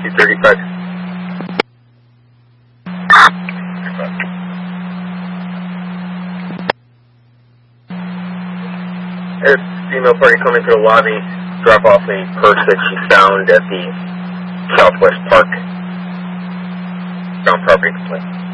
235. There's a female party coming to the lobby. Drop off a purse that she found at the Southwest Park. Found property complaint.